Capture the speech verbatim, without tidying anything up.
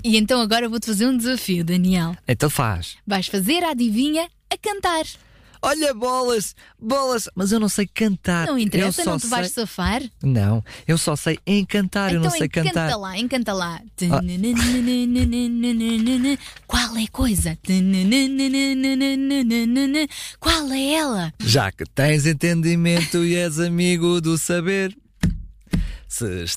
E então agora vou-te fazer um desafio, Daniel. Então faz. Vais fazer a adivinha a cantar. Olha, bolas, bolas, mas eu não sei cantar. Não interessa, eu só não te vais sei... safar. Não, eu só sei encantar, eu Então não sei encanta cantar. lá, encanta lá. Ah. Qual é a coisa? Qual é ela? Já que tens entendimento e és amigo do saber, se